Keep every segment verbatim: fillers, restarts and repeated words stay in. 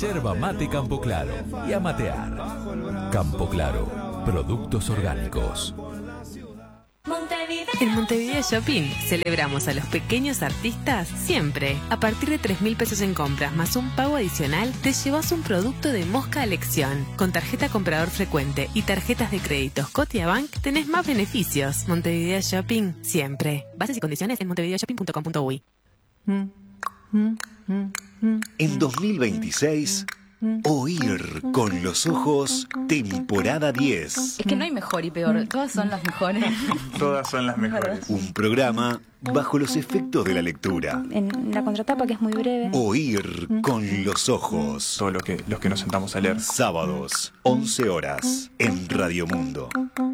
Yerba mate Campo Claro y a matear. Campo Claro, productos orgánicos. En Montevideo Shopping celebramos a los pequeños artistas siempre. A partir de tres mil pesos en compras más un pago adicional, te llevas un producto de Mosca a elección. Con tarjeta comprador frecuente y tarjetas de crédito Scotiabank tenés más beneficios. Montevideo Shopping siempre. Bases y condiciones en montevideo shopping punto com punto uy. En dos mil veintiséis, Oír con los ojos, temporada diez. Es que no hay mejor y peor, todas son las mejores. Todas son las mejores. Un programa bajo los efectos de la lectura. En la contratapa, que es muy breve. Oír con los ojos. Todo lo que, los que nos sentamos a leer. Sábados, once horas, en Radio Mundo.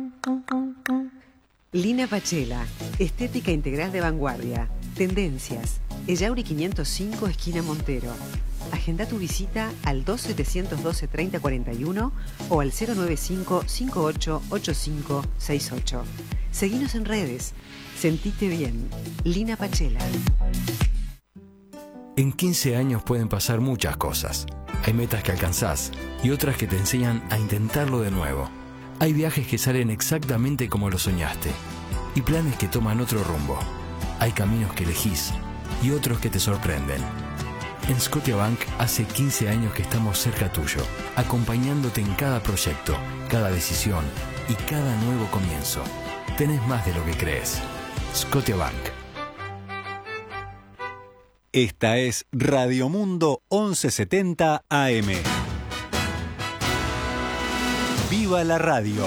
Lina Pachela, estética integral de vanguardia. Tendencias. Ellauri quinientos cinco, esquina Montero. Agenda tu visita al dos setecientos doce treinta cuarenta y uno o al cero noventa y cinco cincuenta y ocho ochenta y cinco sesenta y ocho. Seguinos en redes. Sentite bien. Lina Pachela. En quince años pueden pasar muchas cosas. Hay metas que alcanzás y otras que te enseñan a intentarlo de nuevo. Hay viajes que salen exactamente como lo soñaste y planes que toman otro rumbo. Hay caminos que elegís y otros que te sorprenden. En Scotiabank hace quince años que estamos cerca tuyo, acompañándote en cada proyecto, cada decisión y cada nuevo comienzo. Tenés más de lo que crees. Scotiabank. Esta es Radio Mundo once setenta A M. ¡Viva la radio!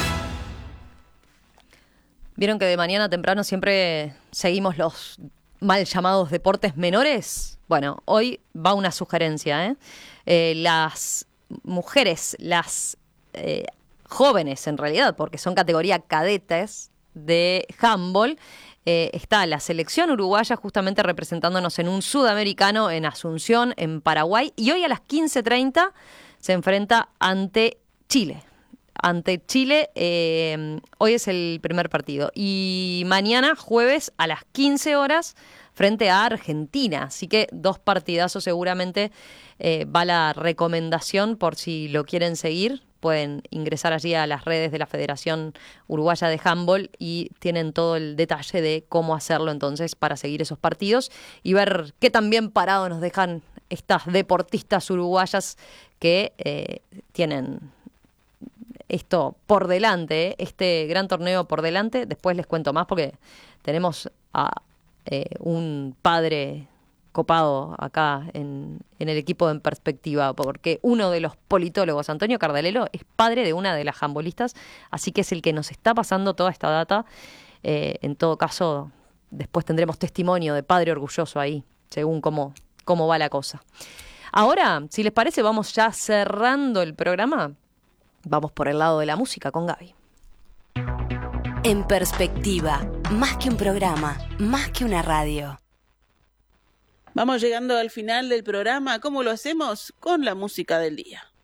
¿Vieron que de mañana temprano siempre seguimos los mal llamados deportes menores? Bueno, hoy va una sugerencia, ¿eh? Eh, las mujeres, las eh, jóvenes en realidad, porque son categoría cadetes de handball, eh, está la selección uruguaya justamente representándonos en un sudamericano en Asunción, en Paraguay, y hoy a las quince treinta se enfrenta ante Chile. Ante Chile, eh, hoy es el primer partido. Y mañana, jueves, a las quince horas, frente a Argentina. Así que dos partidazos seguramente. Eh, va la recomendación por si lo quieren seguir. Pueden ingresar allí a las redes de la Federación Uruguaya de Handball y tienen todo el detalle de cómo hacerlo entonces para seguir esos partidos y ver qué tan bien parado nos dejan estas deportistas uruguayas que eh, tienen esto por delante, este gran torneo por delante. Después les cuento más porque tenemos a eh, un padre copado acá en, en el equipo de En Perspectiva, porque uno de los politólogos, Antonio Cardalelo, es padre de una de las handbolistas, así que es el que nos está pasando toda esta data. Eh, en todo caso, después tendremos testimonio de padre orgulloso ahí, según cómo, cómo va la cosa. Ahora, si les parece, vamos ya cerrando el programa. Vamos por el lado de la música con Gaby. En Perspectiva, más que un programa, más que una radio. Vamos llegando al final del programa. ¿Cómo lo hacemos? Con la música del día.